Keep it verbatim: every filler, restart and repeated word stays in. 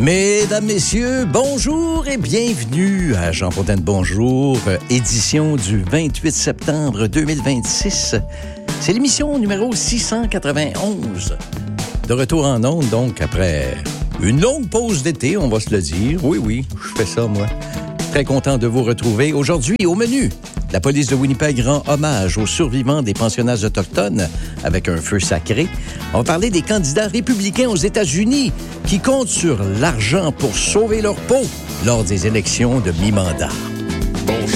Mesdames, Messieurs, bonjour et bienvenue à Jean Fontaine Bonjour, édition du vingt-huit septembre deux mille vingt-six. C'est l'émission numéro six cent quatre-vingt-onze. De retour en ondes, donc, après une longue pause d'été, on va se le dire. Oui, oui, je fais ça, moi. Très content de vous retrouver. Aujourd'hui, au menu, la police de Winnipeg rend hommage aux survivants des pensionnats autochtones avec un feu sacré. On va parler des candidats républicains aux États-Unis qui comptent sur l'argent pour sauver leur peau lors des élections de mi-mandat.